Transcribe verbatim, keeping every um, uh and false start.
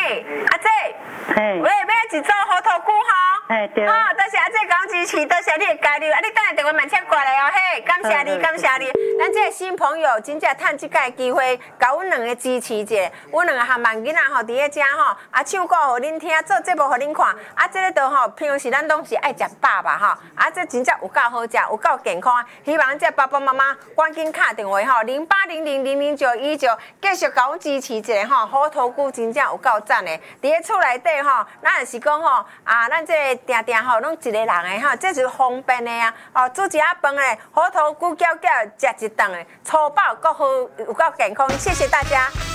嘿，阿姐， 嘿， 喂，买一组猴头菇吼。 嘿对。 哦，多谢阿姐讲支持，多谢你的加入，啊，你等下电话慢车过来哦，嘿，感谢你，感谢你。咱这个新朋友真正趁这个机会，甲阮两个支持一下，阮两个含慢囡仔吼，伫咧遮吼，啊唱歌互恁听，做节目互恁看，啊，这个都吼，平时咱拢是爱食饱吧吼，啊，这真正有够好食，有够健康，希望这爸爸妈妈赶紧打电话吼，零八零零零零九一九，继续甲阮支持一下吼，虎头菇真正有够赞的，伫咧厝内底吼，咱也是讲吼，啊，咱这定定吼，拢一个人的吼，这是方便的啊，哦，煮一下饭诶，虎头菇搅搅食一顿诶，粗饱够好，有够健康，谢谢大家。